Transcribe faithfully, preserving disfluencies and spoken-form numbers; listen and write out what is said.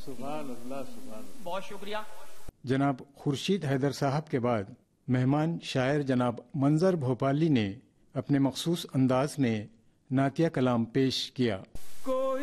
सुभान अल्लाह, सुभान अल्लाह। बहुत शुक्रिया। जनाब खुर्शीद हैदर साहब के बाद मेहमान शायर जनाब मंजर भोपाली ने अपने मखसूस अंदाज में नातिया कलाम पेश किया।